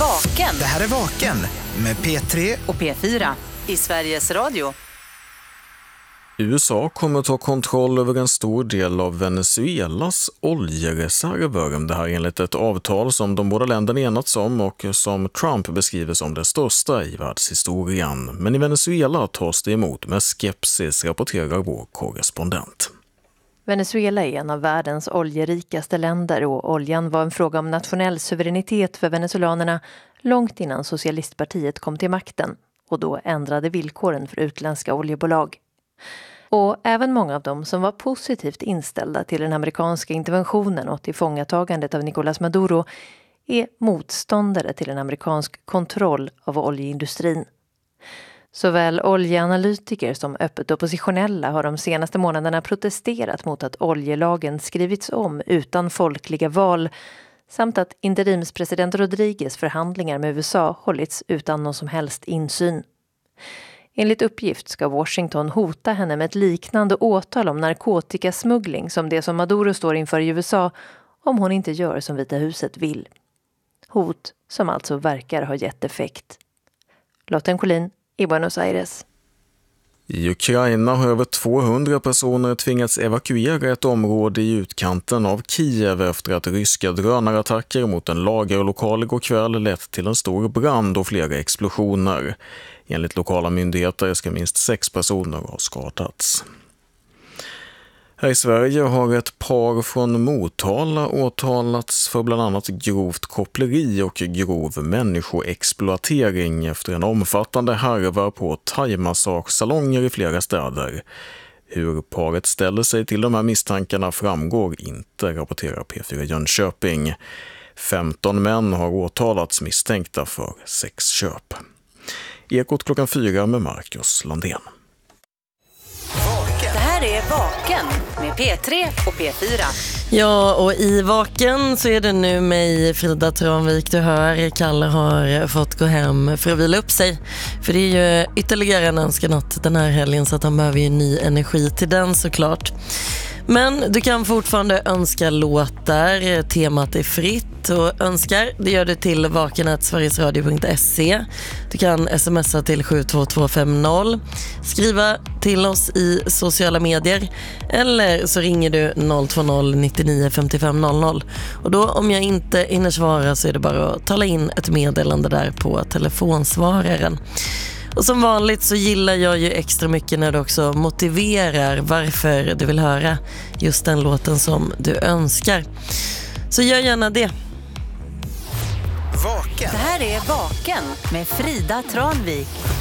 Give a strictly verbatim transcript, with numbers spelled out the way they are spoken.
Vaken. Det här är Vaken med P tre och P fyra i Sveriges Radio. U S A kommer ta kontroll över en stor del av Venezuelas oljereserver. Det här är enligt ett avtal som de båda länderna enats om och som Trump beskriver som det största i världshistorien. Men i Venezuela tas det emot med skepsis, rapporterar vår korrespondent. Venezuela är en av världens oljerikaste länder och oljan var en fråga om nationell suveränitet för venezolanerna långt innan socialistpartiet kom till makten och då ändrade villkoren för utländska oljebolag. Och även många av dem som var positivt inställda till den amerikanska interventionen och tillfångatagandet av Nicolás Maduro är motståndare till en amerikansk kontroll av oljeindustrin. Såväl oljeanalytiker som öppet oppositionella har de senaste månaderna protesterat mot att oljelagen skrivits om utan folkliga val samt att interimspresident Rodriguez förhandlingar med U S A hållits utan någon som helst insyn. Enligt uppgift ska Washington hota henne med ett liknande åtal om narkotikasmuggling som det som Maduro står inför i U S A om hon inte gör som Vita huset vill. Hot som alltså verkar ha gett effekt. Lotten Collin i Buenos Aires. I Ukraina har över tvåhundra personer tvingats evakuera ett område i utkanten av Kiev efter att ryska drönarattacker mot en lagerlokal igår kväll lett till en stor brand och flera explosioner. Enligt lokala myndigheter ska minst sex personer ha skadats. Här i Sverige har ett par från Motala åtalats för bland annat grovt koppleri och grov människoexploatering efter en omfattande härva på thai-massagesalonger i flera städer. Hur paret ställer sig till de här misstankarna framgår inte, rapporterar P fyra Jönköping. femton män har åtalats misstänkta för sexköp. Ekot klockan fyra med Marcus Landén. Det här är Vaken med P tre och P fyra. Ja, och i Vaken så är det nu mig, Frida Tranvik, du hör. Kalle har fått gå hem för att vila upp sig. För det är ju ytterligare en önskenatt den här helgen så att han behöver ju ny energi till den såklart. Men du kan fortfarande önska låtar, temat är fritt och önskar, det gör du till vaken snabel-a sverigesradio punkt se. Du kan smsa till sju två två fem noll, skriva till oss i sociala medier eller så ringer du noll två noll nittionio femtiofem noll noll. Och då om jag inte hinner svara så är det bara att tala in ett meddelande där på telefonsvararen. Och som vanligt så gillar jag ju extra mycket när du också motiverar varför du vill höra just den låten som du önskar. Så gör gärna det. Vaken. Det här är Vaken med Frida Tranvik.